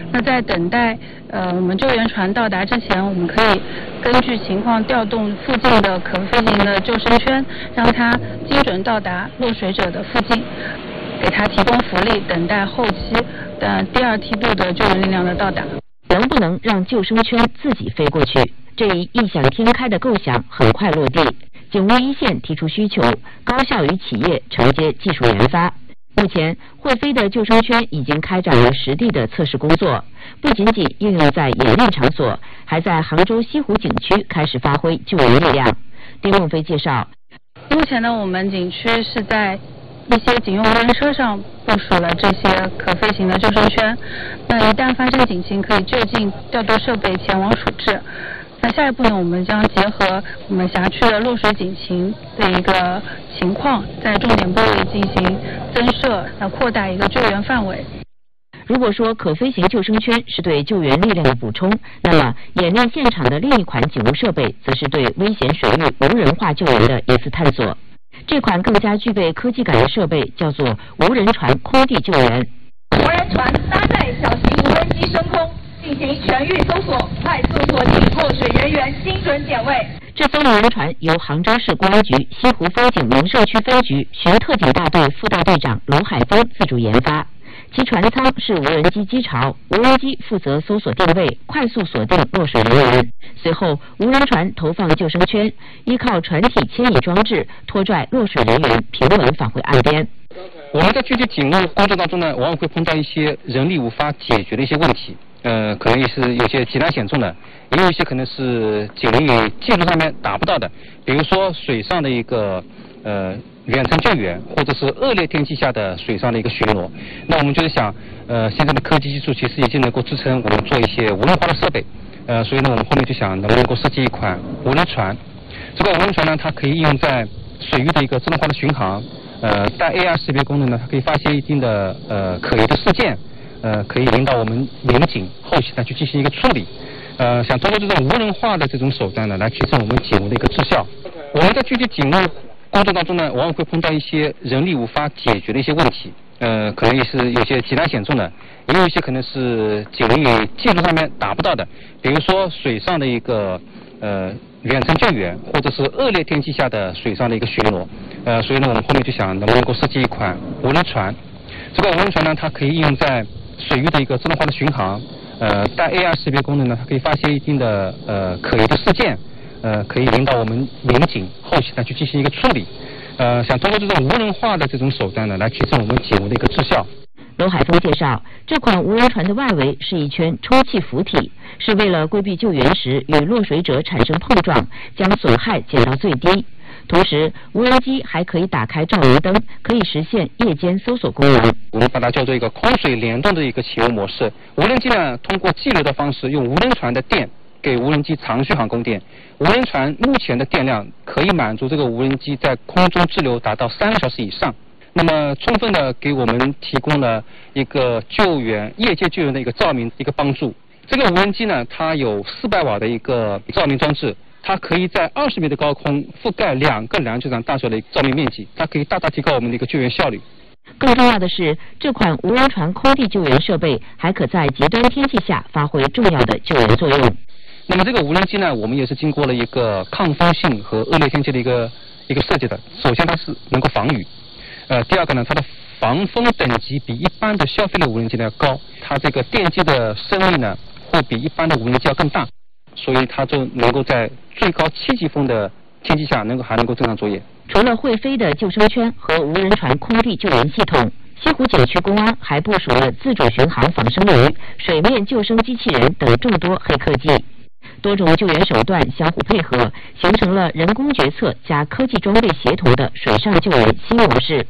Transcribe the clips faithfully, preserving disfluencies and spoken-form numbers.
那在等待呃我们救援船到达之前，我们可以根据情况调动附近的可飞行的救生圈，让它精准到达落水者的附近，给它提供浮力，等待后期的第二梯度的救援力量的到达。 能不能让救生圈自己飞过去？这一异想天开的构想很快落地。警务一线提出需求，高校与企业承接技术研发。目前，会飞的救生圈已经开展了实地的测试工作，不仅仅应用在演练场所，还在杭州西湖景区开始发挥救援力量。丁梦飞介绍， 目前呢，我们景区是在一些警用无人车上部署了这些可飞行的救生圈，那一旦发生警情，可以就近调度设备前往处置。那下一步呢，我们将结合我们辖区的落水警情的一个情况，在重点部位进行增设，那扩大一个救援范围。 如果说可飞行救生圈是对救援力量的补充，那么演练现场的另一款警务设备，则是对危险水域无人化救援的一次探索。这款更加具备科技感的设备叫做无人船空地救援。 无人船搭载小型无人机升空，进行全域搜索，快速锁定落水人员，精准点位。 这艘无人船由杭州市公安局西湖风景名胜区分局巡特警大队副大队长娄海峰自主研发。其船舱是无人机机巢，无人机负责搜索定位，快速锁定落水人员。随后，无人船投放救生圈，依靠船体牵引装置拖拽落水人员平稳返回岸边。 我们在具体警务工作当中呢，往往会碰到一些人力无法解决的一些问题，呃，可能也是有些极难险重的，也有一些可能是警力技术上面达不到的，比如说水上的一个呃。远程救援，或者是恶劣天气下的水上的一个巡逻，那我们就是想，呃，现在的科技技术其实已经能够支撑我们做一些无人化的设备，呃，所以呢，我们后面就想能不能够设计一款无人船。这个无人船呢，它可以应用在水域的一个自动化的巡航，呃，带 A R 识别功能呢，它可以发现一定的呃可疑的事件，呃，可以引导我们民警后期呢去进行一个处理。呃，想通过这种无人化的这种手段呢，来提升我们警务的一个质效。我们在具体警务工作当中呢，往往会碰到一些人力无法解决的一些问题，呃，可能也是有些极难险重的，也有一些可能是警力技术上面达不到的，比如说水上的一个呃远程救援，或者是恶劣天气下的水上的一个巡逻，呃，所以呢，我们后面就想能不能够设计一款无人船。这个无人船呢，它可以应用在水域的一个自动化的巡航，呃，带 A R 识别功能呢，它可以发现一定的呃可疑的事件。呃，可以引导我们民警后期呢去进行一个处理，呃，想通过这种无人化的这种手段呢，来提升我们警务的一个质效。 娄海峰介绍，这款无人船的外围是一圈充气浮体，是为了规避救援时与落水者产生碰撞，将损害减到最低。同时，无人机还可以打开照明灯，可以实现夜间搜索功能。 我们把它叫做一个空水联动的一个起雾模式。无人机呢，通过激流的方式，用无人船的电给无人机长续航供电。无人船目前的电量可以满足这个无人机在空中滞留达到三个小时以上，那么充分的给我们提供了一个救援夜间救援的一个照明一个帮助。这个无人机呢，它有四百瓦的一个照明装置，它可以在二十米的高空覆盖两个篮球场大小的照明面积，它可以大大提高我们的一个救援效率。 更重要的是，这款无人船空地救援设备还可在极端天气下发挥重要的救援作用。 那么这个无人机呢，我们也是经过了一个抗风性和恶劣天气的一个一个设计的。首先它是能够防雨，呃，第二个呢，它的防风等级比一般的消费类无人机呢要高，它这个电机的升力呢会比一般的无人机要更大，所以它就能够在最高七级风的天气下能够还能够正常作业。 除了会飞的救生圈和无人船空地救援系统，西湖景区公安还部署了自主巡航仿生鱼、水面救生机器人等众多黑科技。多种救援手段相互配合，形成了人工决策加科技装备协同的水上救援新模式。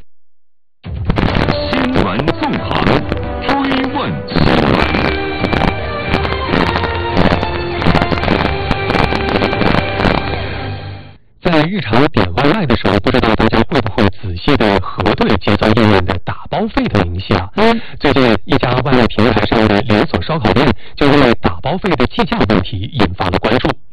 新闻纵横，追问新闻。 在日常点外卖的时候，不知道大家会不会仔细的核对接到页面的打包费的明细啊？嗯，最近一家外卖平台上的连锁烧烤店就因为打包费的计价问题引发了关注。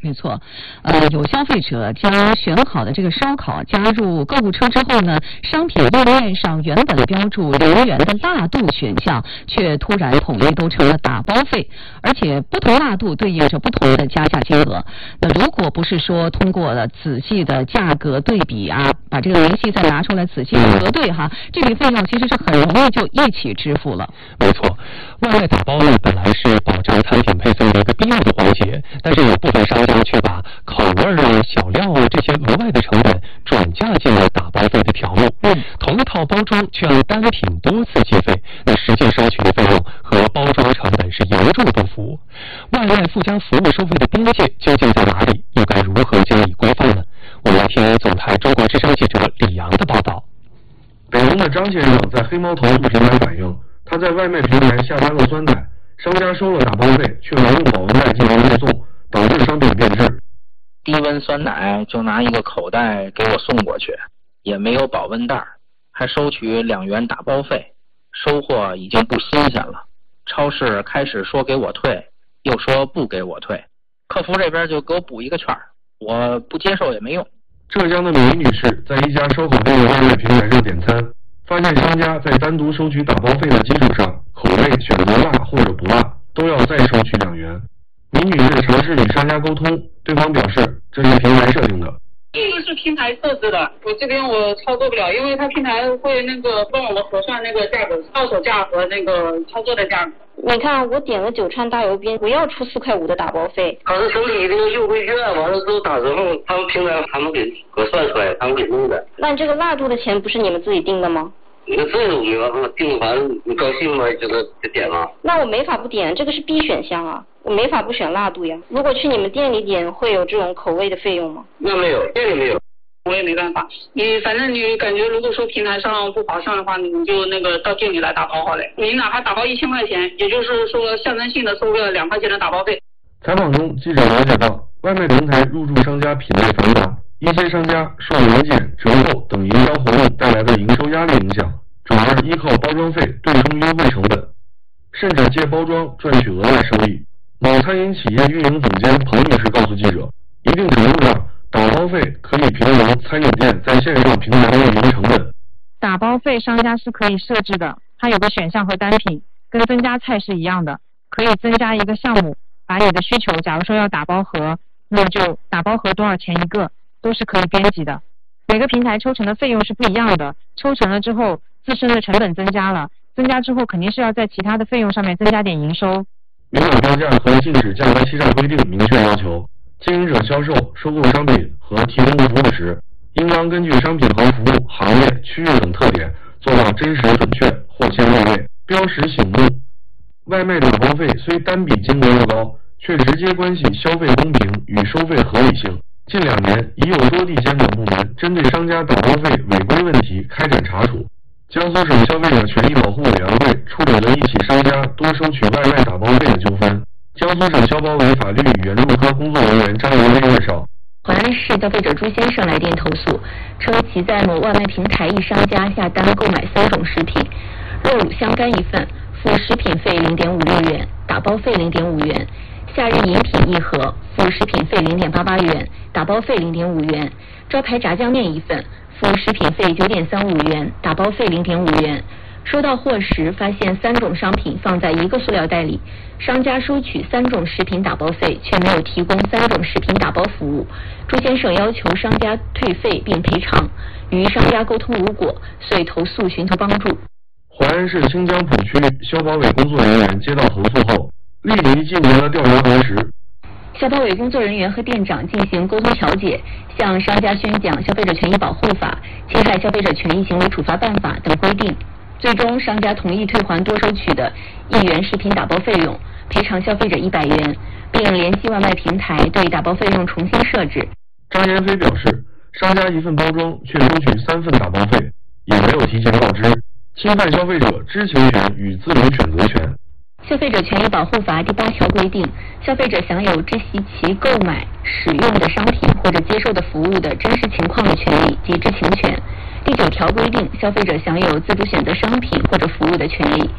没错，呃，有消费者将选好的这个烧烤加入购物车之后呢，商品页面上原本标注零元的辣度选项，却突然统一都成了打包费，而且不同辣度对应着不同的加价金额。那如果不是说通过了仔细的价格对比啊，把这个明细再拿出来仔细的核对哈，这笔费用其实是很容易就一起支付了。 没错，外卖打包呢本来是保证餐品配送的一个必要的环节，但是有部分商家却把口味啊、小料啊这些额外的成本转嫁进了打包费的条目。嗯，同一套包装却按单品多次计费，那实际收取的费用和包装成本是严重不符。外卖附加服务收费的边界究竟在哪里？又该如何加以规范呢？我们来听总台中国之声记者李阳的报道。 北京的张先生在黑猫投诉平台反映，他在外卖平台下单了酸奶，商家收了打包费，却没用保温袋进行配送，导致商品变质。 低温酸奶就拿一个口袋给我送过去，也没有保温袋，还收取两元打包费，收货已经不新鲜了。超市开始说给我退，又说不给我退，客服这边就给我补一个券，我不接受也没用。 浙江的李女士在一家烧烤店的外卖平台上点餐，发现商家在单独收取打包费的基础上，口味选择辣或者不辣，都要再收取两元。李女士尝试与商家沟通，对方表示这是平台设定的。 这个是平台设置的，我这边我操作不了，因为他平台会那个帮我们核算那个价格，到手价和那个操作的价格。 你看，我点了九川大油边，不要出四块五的打包费。 他是收你这个优惠券，完了之后打折后，他们平台他们给核算出来，他们给弄的。 那这个辣度的钱不是你们自己定的吗？ 你这个没办法定，反正你高兴了这个就点了。 那我没法不点，这个是 B 选项啊，我没法不选辣度呀。如果去你们店里点，会有这种口味的费用吗？ 那没有，店里没有。 我也没办法，你反正你感觉如果说平台上不划算的话，你就那个到店里来打包好嘞。你哪怕打包一千块钱，也就是说象征性的收个两块钱的打包费。 采访中，记者了解到，外卖平台入驻商家品类繁杂，一些商家受年检、折扣等营销活动带来的营收压力影响，转而依靠包装费对冲优惠成本，甚至借包装赚取额外收益。某餐饮企业运营总监彭女士告诉记者，一定程度上，打包费可以平衡餐饮店在线上平台的运营成本。 打包费商家是可以设置的，它有个选项和单品，跟增加菜是一样的，可以增加一个项目，把你的需求，假如说要打包盒，那么就打包盒多少钱一个，都是可以编辑的。每个平台抽成的费用是不一样的，抽成了之后，自身的成本增加了，增加之后肯定是要在其他的费用上面增加点营收。 明码标价和禁止价格欺诈规定明确要求，经营者销售、收购商品和提供服务时，应当根据商品和服务、行业、区域等特点，做到真实准确、货签到位、标识醒目。外卖打包费虽单笔金额不高，却直接关系消费公平与收费合理性。近两年，已有多地监管部门针对商家打包费违规问题开展查处。江苏省消费者权益保护委员会处理了一起商家多收取外卖打包费的纠纷。江苏省消保委法律与援助科工作人员张文威介绍， 淮安市消费者朱先生来电投诉，称其在某外卖平台一商家下单购买三种食品，肉乳香干一份，付食品费零点五六元，打包费零点五元；夏日饮品一盒，付食品费零点八八元，打包费零点五元；招牌炸酱面一份，付食品费九点三五元，打包费零点五元。收到货时，发现三种商品放在一个塑料袋里，商家收取三种食品打包费，却没有提供三种食品打包服务。朱先生要求商家退费并赔偿，与商家沟通无果，遂投诉寻求帮助。 淮安市清江浦区消保委工作人员接到投诉后，立即进行了调查核实。 消保委工作人员和店长进行沟通调解，向商家宣讲《消费者权益保护法》《侵害消费者权益行为处罚办法》等规定。最终，商家同意退还多收取的一元食品打包费用，赔偿消费者一百元，并联系外卖平台对打包费用重新设置。 张延飞表示，商家一份包装却收取三份打包费，也没有提前告知，侵犯消费者知情权与自主选择权。 消费者权益保护法第八条规定，消费者享有知悉其购买、使用的商品或者接受的服务的真实情况的权利及知情权。第九条规定，消费者享有自主选择商品或者服务的权利。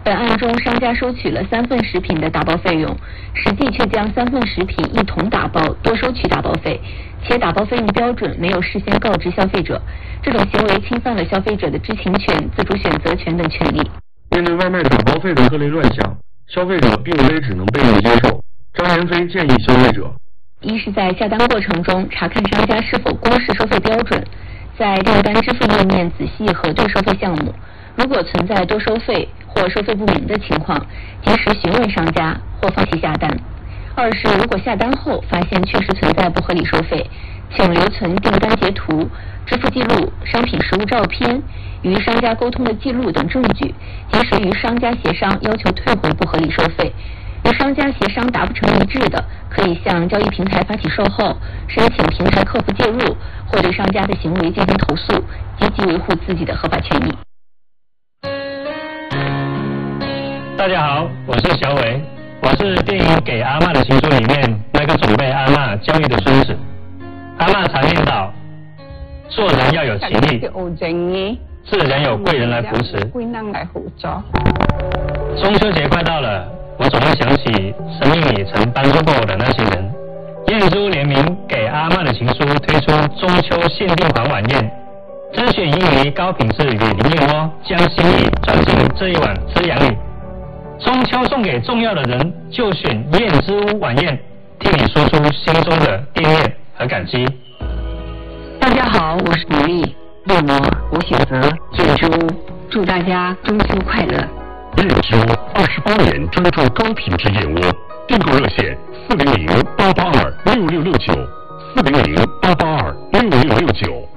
本案中，商家收取了三份食品的打包费用，实际却将三份食品一同打包，多收取打包费，且打包费用标准没有事先告知消费者，这种行为侵犯了消费者的知情权、自主选择权等权利。 面对外卖打包费的各类乱象，消费者并非只能被动接受。张延飞建议消费者： 一是在下单过程中查看商家是否公示收费标准，在订单支付页面仔细核对收费项目，如果存在多收费或收费不明的情况，及时询问商家或放弃下单。二是如果下单后发现确实存在不合理收费，请留存订单截图、支付记录、商品实物照片、与商家沟通的记录等证据，及时与商家协商要求退回不合理收费。与商家协商达不成一致的，可以向交易平台发起售后，申请平台客服介入，或对商家的行为进行投诉，积极维护自己的合法权益。 大家好，我是小伟，我是电影《给阿嬷的情书》里面那个总被阿嬷教育的孙子。阿嬷常念叨，做人要有情义，自然有贵人来扶持。中秋节快到了，我总会想起生命里曾帮助过我的那些人。燕珠联名《给阿嬷的情书》推出中秋限定款晚宴，甄选一鱼高品质与林燕窝，将心意转进这一碗滋养里。中秋送给重要的人，就选燕之屋晚宴，替你说出心中的惦念和感激。 大家好，我是比利，为我我选择燕之屋，祝大家中秋快乐。 燕之屋二十八年专注高品质燕窝，订购热线四零零八八二六六六九，四零零八八二六六六九。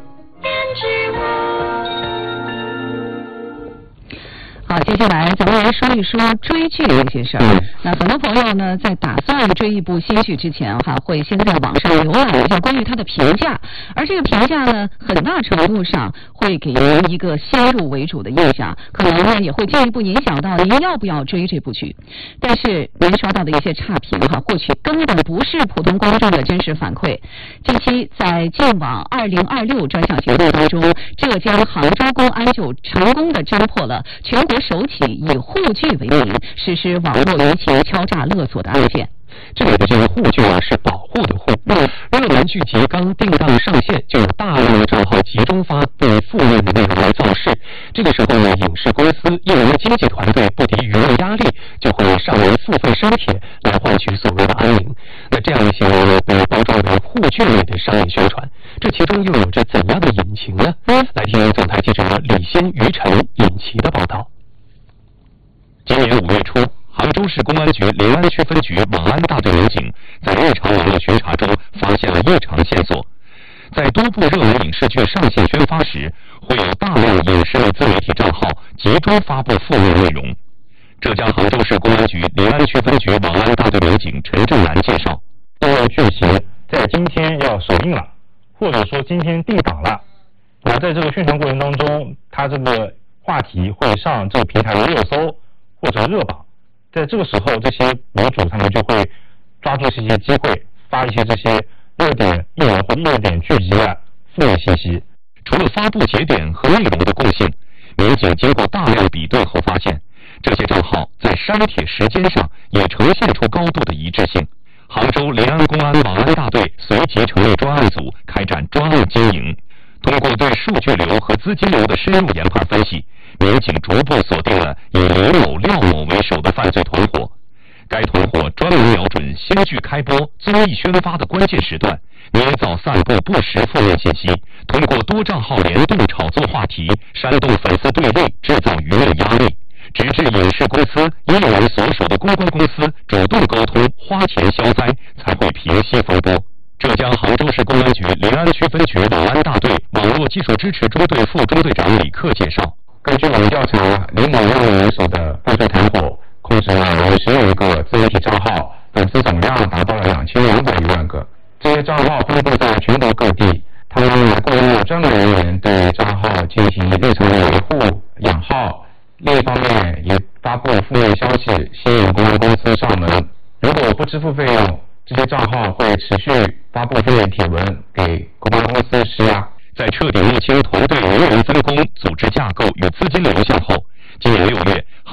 好，接下来咱们来说一说追剧这件事儿。那很多朋友呢，在打算追一部新剧之前，哈，会先在网上浏览一下关于它的评价，而这个评价呢，很大程度上会给您一个先入为主的印象，可能呢也会进一步影响到您要不要追这部剧。但是您刷到的一些差评，哈，或许根本不是普通观众的真实反馈。近期在净网二零二六专项行动当中，浙江杭州公安就成功的侦破了全国首起以沪剧为名实施网络舆情敲诈勒索的案件。 这里的这个沪剧啊，是保护的护。热门剧集刚定档上线，就有大量的账号集中发布负面的内容来造势。这个时候呢，影视公司、艺人的经纪团队不敌舆论压力，就会上门付费删帖来换取所谓的安宁。那这样的行为呢，被包装为沪剧类的商业宣传。这其中又有着怎样的隐情呢？来听总台记者李欣、于晨、尹奇的报道。今年五月初，杭州市公安局临安区分局网安大队民警在日常网络巡查中发现了异常线索。在多部热门影视剧上线宣发时，会有大量影视类自媒体账号集中发布负面内容。浙江杭州市公安局临安区分局网安大队民警陈正南介绍， 这个剧情在今天要首映了，或者说今天定档了。那在这个宣传过程当中，它这个话题会上这个平台的热搜或者热榜，在这个时候，这些博主他们就会抓住这些机会，发一些这些热点艺人或热点剧集的负面信息。 除了发布节点和内容的共性，民警经过大量比对后发现，这些账号在删帖时间上也呈现出高度的一致性。杭州临安公安网安大队随即成立专案组，开展专案经营。通过对数据流和资金流的深入研判分析，民警逐步锁定了以李某、廖某为首的犯罪团伙。该团伙专门瞄准新剧开播、综艺宣发的关键时段，捏造散布不实负面信息，通过多账号联动炒作话题，煽动粉丝对立，制造舆论压力，直至影视公司、艺人所属的公关公司主动沟通、花钱消灾，才会平息风波。浙江杭州市公安局临安区分局网安大队网络技术支持中队副中队长李克介绍， 根据我们调查，李某、廖某为首的犯罪团伙控制了五十余个自媒体账号，粉丝总量达到了两千两百余万个。这些账号分布在全国各地，他们来雇佣专门人员对账号进行日常的维护、养号。另一方面，也发布负面消息，吸引公关公司上门。如果不支付费用，这些账号会持续发布负面帖文给公关公司施压。 在彻底摸清团队人员分工、组织架构与资金流向后，今年六月，杭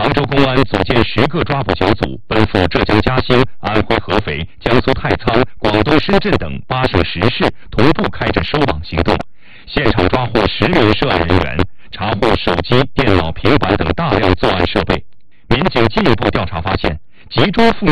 杭州公安组建十个抓捕小组，奔赴浙江嘉兴、安徽合肥、江苏太仓、广东深圳等八省十市，同步开展收网行动。现场抓获十名涉案人员，查获手机、电脑、平板等大量作案设备。民警进一步调查发现，集中负